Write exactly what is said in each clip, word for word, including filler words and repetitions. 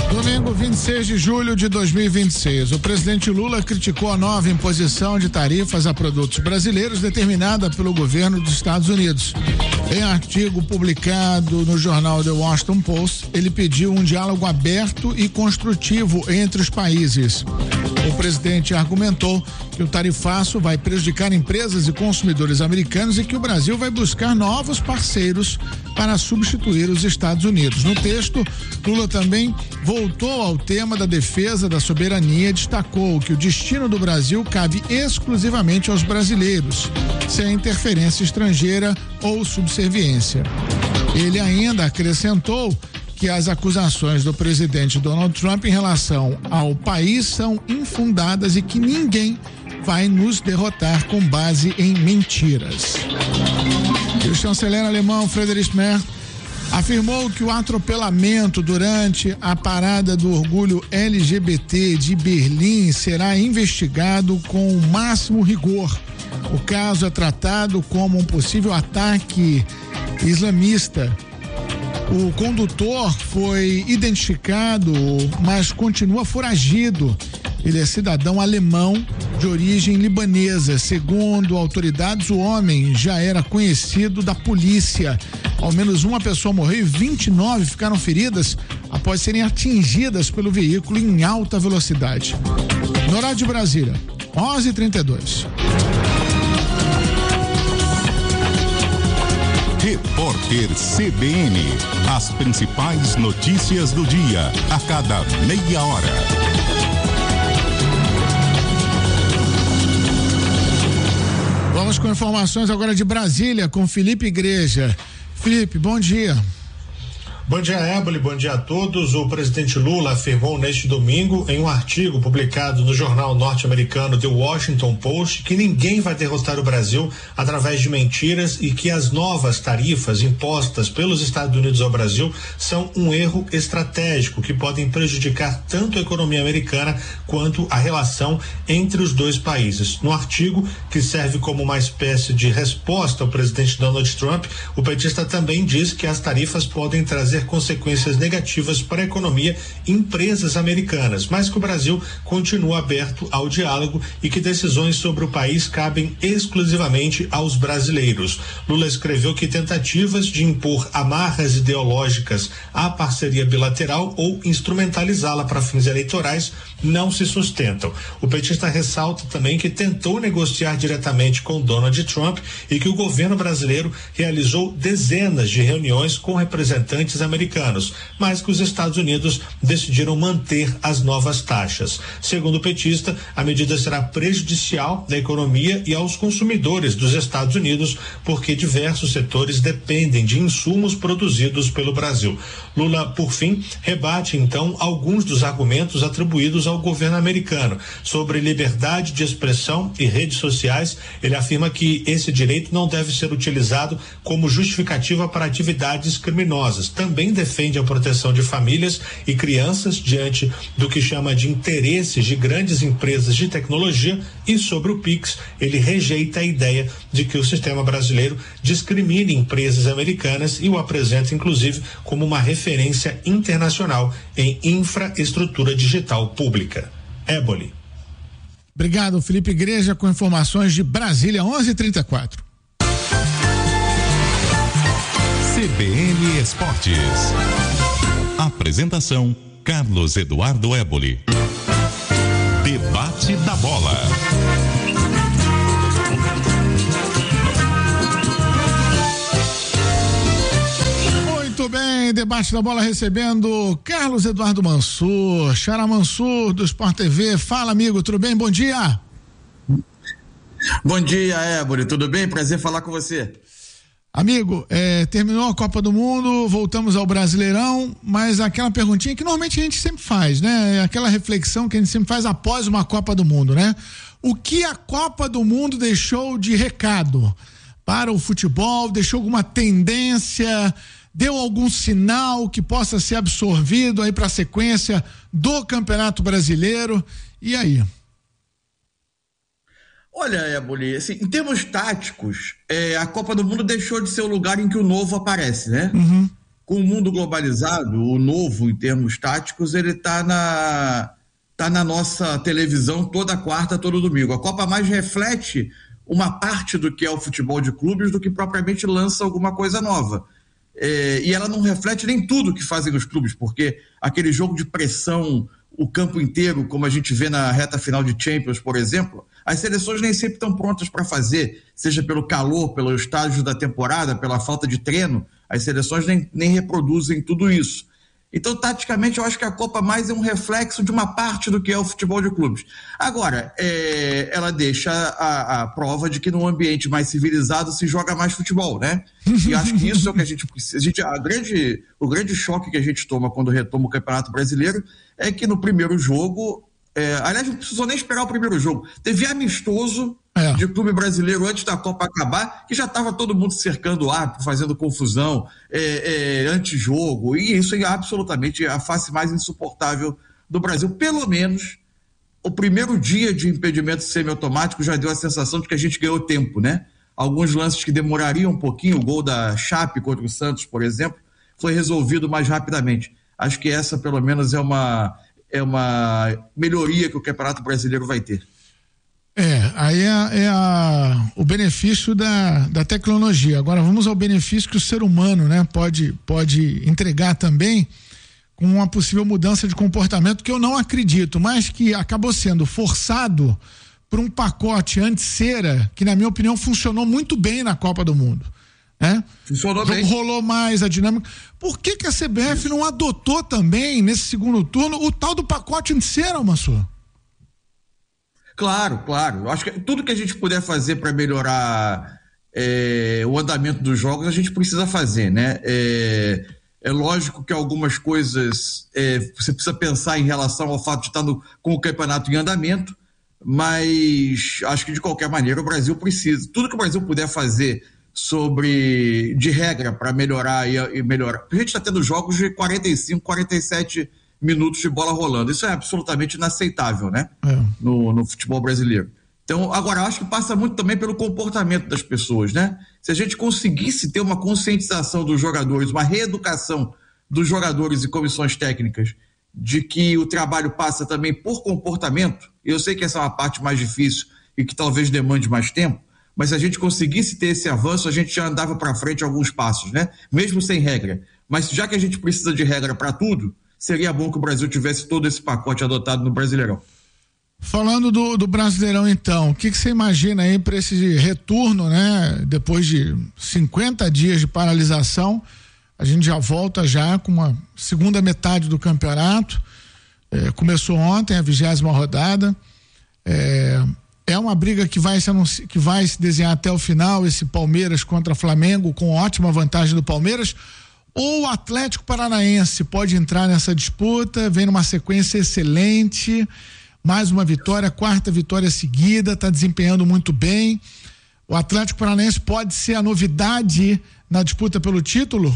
Domingo, vinte e seis de julho de dois mil e vinte e seis. O presidente Lula criticou a nova imposição de tarifas a produtos brasileiros determinada pelo governo dos Estados Unidos. Em artigo publicado no jornal The Washington Post, ele pediu um diálogo aberto e construtivo entre os países. O presidente argumentou que o tarifaço vai prejudicar empresas e consumidores americanos e que o Brasil vai buscar novos parceiros para substituir os Estados Unidos. No texto, Lula também voltou ao tema da defesa da soberania e destacou que o destino do Brasil cabe exclusivamente aos brasileiros, sem interferência estrangeira ou subserviência. Ele ainda acrescentou que as acusações do presidente Donald Trump em relação ao país são infundadas e que ninguém vai nos derrotar com base em mentiras. E o chanceler alemão Friedrich Merz afirmou que o atropelamento durante a parada do orgulho L G B T de Berlim será investigado com o máximo rigor. O caso é tratado como um possível ataque islamista. O condutor foi identificado, mas continua foragido. Ele é cidadão alemão de origem libanesa. Segundo autoridades, o homem já era conhecido da polícia. Ao menos uma pessoa morreu e vinte e nove ficaram feridas após serem atingidas pelo veículo em alta velocidade. No horário de Brasília, onze e trinta e dois. Repórter C B N. As principais notícias do dia, a cada meia hora. Vamos com informações agora de Brasília, com Felipe Igreja. Felipe, bom dia. Bom dia, Éboli, bom dia a todos. O presidente Lula afirmou neste domingo, em um artigo publicado no jornal norte-americano The Washington Post, que ninguém vai derrotar o Brasil através de mentiras e que as novas tarifas impostas pelos Estados Unidos ao Brasil são um erro estratégico que podem prejudicar tanto a economia americana quanto a relação entre os dois países. No artigo, que serve como uma espécie de resposta ao presidente Donald Trump, o petista também diz que as tarifas podem trazer consequências negativas para a economia e empresas americanas, mas que o Brasil continua aberto ao diálogo e que decisões sobre o país cabem exclusivamente aos brasileiros. Lula escreveu que tentativas de impor amarras ideológicas à parceria bilateral ou instrumentalizá-la para fins eleitorais não se sustentam. O petista ressalta também que tentou negociar diretamente com Donald Trump e que o governo brasileiro realizou dezenas de reuniões com representantes americanos, mas que os Estados Unidos decidiram manter as novas taxas. Segundo o petista, a medida será prejudicial à economia e aos consumidores dos Estados Unidos, porque diversos setores dependem de insumos produzidos pelo Brasil. Lula, por fim, rebate então alguns dos argumentos atribuídos ao governo americano sobre liberdade de expressão e redes sociais. Ele afirma que esse direito não deve ser utilizado como justificativa para atividades criminosas. Também defende a proteção de famílias e crianças diante do que chama de interesses de grandes empresas de tecnologia, e sobre o Pix, ele rejeita a ideia de que o sistema brasileiro discrimine empresas americanas e o apresenta inclusive como uma referência internacional em infraestrutura digital pública. Éboli. Obrigado, Felipe Igreja, com informações de Brasília, onze e trinta e quatro. C B N Esportes. Apresentação: Carlos Eduardo Éboli. Debate da bola. Muito bem, debate da bola recebendo Carlos Eduardo Mansur, Xará Mansur do Sport T V. Fala, amigo, tudo bem? Bom dia. Bom dia, Éboli, tudo bem? Prazer falar com você. Amigo, é, terminou a Copa do Mundo, voltamos ao Brasileirão, mas aquela perguntinha que normalmente a gente sempre faz, né? Aquela reflexão que a gente sempre faz após uma Copa do Mundo, né? O que a Copa do Mundo deixou de recado para o futebol? Deixou alguma tendência? Deu algum sinal que possa ser absorvido aí para a sequência do Campeonato Brasileiro? E aí? Olha, Éboli, assim, em termos táticos, é, a Copa do Mundo deixou de ser o lugar em que o novo aparece, né? Uhum. com o mundo globalizado, o novo em termos táticos, ele está na, tá na nossa televisão toda quarta, todo domingo. A Copa mais reflete uma parte do que é o futebol de clubes do que propriamente lança alguma coisa nova. É, e ela não reflete nem tudo que fazem os clubes, porque aquele jogo de pressão, o campo inteiro, como a gente vê na reta final de Champions, por exemplo, as seleções nem sempre estão prontas para fazer, seja pelo calor, pelo estágio da temporada, pela falta de treino, as seleções nem, nem reproduzem tudo isso. Então, taticamente, eu acho que a Copa mais é um reflexo de uma parte do que é o futebol de clubes. Agora, é, ela deixa a, a prova de que num ambiente mais civilizado se joga mais futebol, né? E acho que isso é o que a gente precisa. A gente, a grande, o grande choque que a gente toma quando retoma o Campeonato Brasileiro é que no primeiro jogo, é, aliás, não precisou nem esperar o primeiro jogo, teve amistoso é. de clube brasileiro antes da Copa acabar, que já estava todo mundo cercando o árbitro, fazendo confusão, é, é, antijogo, e isso é absolutamente a face mais insuportável do Brasil. Pelo menos o primeiro dia de impedimento semiautomático já deu a sensação de que a gente ganhou tempo, né? Alguns lances que demorariam um pouquinho, o gol da Chape contra o Santos, por exemplo, foi resolvido mais rapidamente. Acho que essa, pelo menos, é uma, é uma melhoria que o Campeonato Brasileiro vai ter. É, aí é, é a, o benefício da, da tecnologia. Agora vamos ao benefício que o ser humano, né, pode, pode entregar também com uma possível mudança de comportamento que eu não acredito, mas que acabou sendo forçado por um pacote anti-cera que, na minha opinião, funcionou muito bem na Copa do Mundo. Né? Funcionou bem. Rolou mais a dinâmica. Por que que a C B F Isso. não adotou também, nesse segundo turno, o tal do pacote anti-cera, Mansur? Claro, claro. Eu acho que tudo que a gente puder fazer para melhorar é, o andamento dos jogos, a gente precisa fazer, né? É, é lógico que algumas coisas é, você precisa pensar em relação ao fato de estar no, com o campeonato em andamento, mas acho que de qualquer maneira o Brasil precisa. Tudo que o Brasil puder fazer sobre de regra para melhorar e, e melhorar. A gente está tendo jogos de quarenta e cinco, quarenta e sete minutos de bola rolando. Isso é absolutamente inaceitável, né? É. No, no futebol brasileiro. Então, agora, acho que passa muito também pelo comportamento das pessoas, né? Se a gente conseguisse ter uma conscientização dos jogadores, uma reeducação dos jogadores e comissões técnicas de que o trabalho passa também por comportamento, eu sei que essa é uma parte mais difícil e que talvez demande mais tempo, mas se a gente conseguisse ter esse avanço, a gente já andava para frente alguns passos, né? Mesmo sem regra. Mas já que a gente precisa de regra para tudo, seria bom que o Brasil tivesse todo esse pacote adotado no Brasileirão. Falando do, do Brasileirão, então, o que, que você imagina aí para esse retorno, né? Depois de cinquenta dias de paralisação, a gente já volta já com uma segunda metade do campeonato. É, começou ontem a vigésima rodada. É, é uma briga que vai, se anunci, que vai se desenhar até o final, esse Palmeiras contra Flamengo, com ótima vantagem do Palmeiras. Ou o Atlético Paranaense pode entrar nessa disputa, vem numa sequência excelente, mais uma vitória, quarta vitória seguida, está desempenhando muito bem. O Atlético Paranaense pode ser a novidade na disputa pelo título?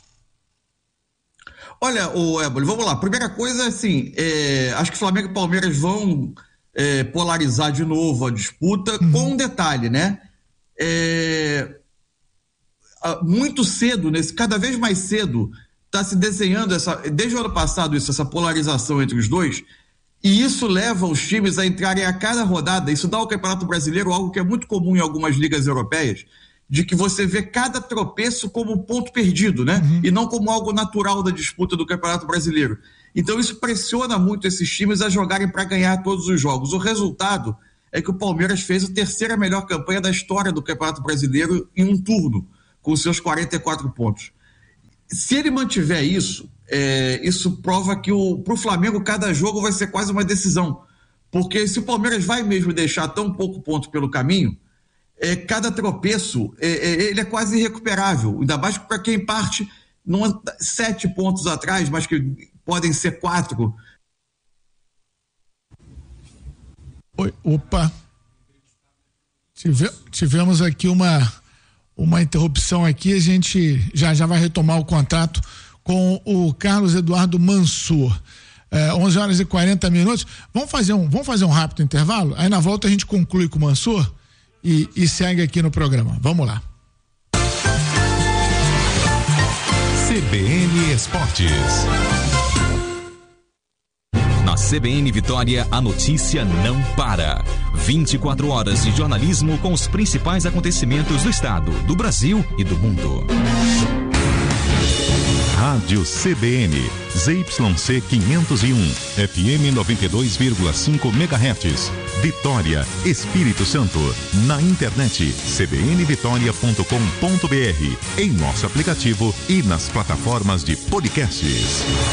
Olha, o Éboli, vamos lá. Primeira coisa, assim, é, acho que Flamengo e Palmeiras vão é, polarizar de novo a disputa, uhum. com um detalhe, né? É... muito cedo, nesse, cada vez mais cedo, está se desenhando, essa, desde o ano passado, isso, essa polarização entre os dois, e isso leva os times a entrarem a cada rodada, isso dá ao Campeonato Brasileiro algo que é muito comum em algumas ligas europeias, de que você vê cada tropeço como ponto perdido, né? Uhum. E não como algo natural da disputa do Campeonato Brasileiro. Então isso pressiona muito esses times a jogarem para ganhar todos os jogos. O resultado é que o Palmeiras fez a terceira melhor campanha da história do Campeonato Brasileiro em um turno, com seus quarenta e quatro pontos. Se ele mantiver isso, é, isso prova que para o Flamengo cada jogo vai ser quase uma decisão, porque se o Palmeiras vai mesmo deixar tão pouco ponto pelo caminho, é, cada tropeço é, é, ele é quase irrecuperável, ainda mais para quem parte num, sete pontos atrás, mas que podem ser quatro. Oi, opa, Tive, tivemos aqui uma uma interrupção aqui, a gente já já vai retomar o contato com o Carlos Eduardo Mansur. É, onze horas e quarenta minutos. Vamos fazer um, vamos fazer um rápido intervalo? Aí na volta a gente conclui com o Mansur e, e segue aqui no programa. Vamos lá. C B N Esportes. Na C B N Vitória, a notícia não para. vinte e quatro horas de jornalismo com os principais acontecimentos do estado, do Brasil e do mundo. Rádio C B N, Z Y C quinhentos e um, F M noventa e dois vírgula cinco megahertz, Vitória, Espírito Santo. Na internet, c b n vitória ponto com ponto b r, em nosso aplicativo e nas plataformas de podcasts.